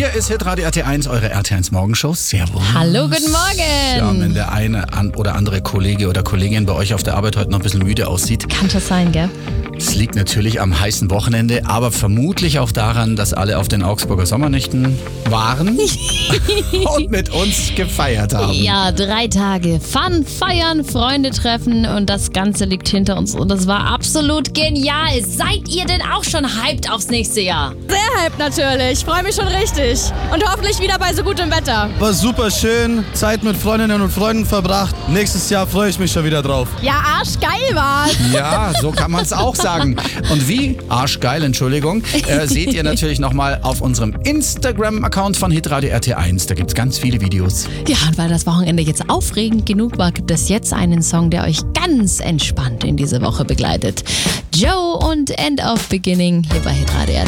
Hier ist Hitradio RT1, eure RT1 Morgenshow. Servus. Hallo, guten Morgen. Ja, wenn der eine oder andere Kollege oder Kollegin bei euch auf der Arbeit heute noch ein bisschen müde aussieht. Kann das sein, gell? Es liegt natürlich am heißen Wochenende, aber vermutlich auch daran, dass alle auf den Augsburger Sommernächten waren und mit uns gefeiert haben. Ja, 3 Tage Fun, feiern, Freunde treffen und das Ganze liegt hinter uns und das war absolut genial. Seid ihr denn auch schon hyped aufs nächste Jahr? Sehr hyped natürlich, freue mich schon richtig und hoffentlich wieder bei so gutem Wetter. War super schön, Zeit mit Freundinnen und Freunden verbracht. Nächstes Jahr freue ich mich schon wieder drauf. Ja, arschgeil war's. Ja, so kann man es auch sagen. Und wie, arschgeil, Entschuldigung, seht ihr natürlich nochmal auf unserem Instagram-Account von Hitradio RT1. Da gibt es ganz viele Videos. Ja, und weil das Wochenende jetzt aufregend genug war, gibt es jetzt einen Song, der euch ganz entspannt in diese Woche begleitet. Joe und End of Beginning hier bei Hitradio RT1.